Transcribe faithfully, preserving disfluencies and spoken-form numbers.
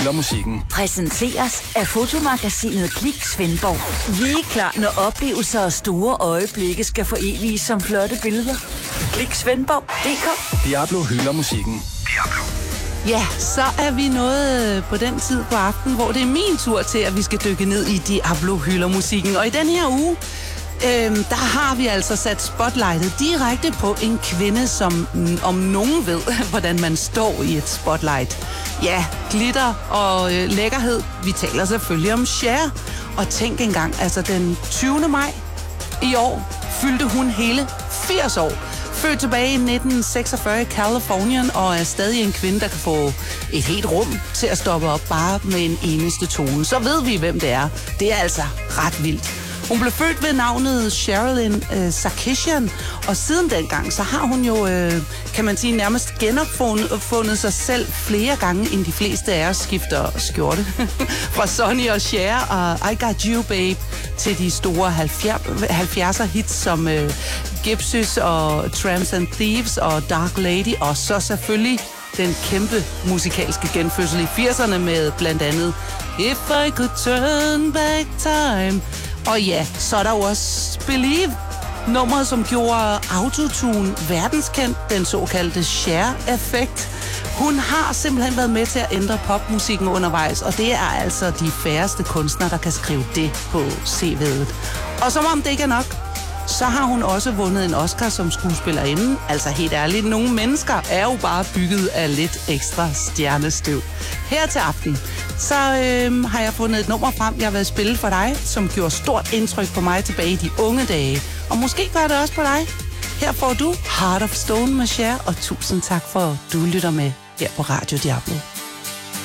hylder musikken. Præsenteres af fotomagasinet Klik Svendborg. Vi er klar, når oplevelser og store øjeblikke skal foreviges som flotte billeder. Klik Svendborg punktum d k. Diablo hylder musikken. Diablo. Ja, så er vi nået på den tid på aftenen, hvor det er min tur til, at vi skal dykke ned i Diablo hylder musikken. Og i den her uge, øhm, der har vi altså sat spotlightet direkte på en kvinde, som mm, om nogen ved, hvordan man står i et spotlight. Ja, glitter og øh, lækkerhed. Vi taler selvfølgelig om Cher. Og tænk engang, altså den tyvende maj i år fyldte hun hele firs år. Født tilbage i nitten seksogfyrre i Californien og er stadig en kvinde, der kan få et helt rum til at stoppe op bare med en eneste tone. Så ved vi, hvem det er. Det er altså ret vildt. Hun blev født ved navnet Sherilyn øh, Sarkisian, og siden dengang, så har hun jo, øh, kan man sige, nærmest genopfundet sig selv flere gange, end de fleste af os skifter skjorte. Fra Sonny og Cher og I Got You Babe til de store halvfjerdser hits som øh, Gypsies og Tramps and Thieves og Dark Lady, og så selvfølgelig den kæmpe musikalske genfødsel i firserne med blandt andet If I Could Turn Back Time. Og ja, så er der jo også Believe, nummeret som gjorde autotune verdenskendt, den såkaldte Cher-effekt. Hun har simpelthen været med til at ændre popmusikken undervejs, og det er altså de færreste kunstnere, der kan skrive det på C V'et. Og som om det ikke er nok, så har hun også vundet en Oscar som skuespillerinde. Altså helt ærligt, nogle mennesker er jo bare bygget af lidt ekstra stjernestøv. Her til aften, så øh, har jeg fundet et nummer frem, jeg vil spille for dig, som gjorde stort indtryk på mig tilbage i de unge dage. Og måske gør det også på dig. Her får du Heart of Stone med Cher, og tusind tak for, at du lytter med her på Radio Diablo.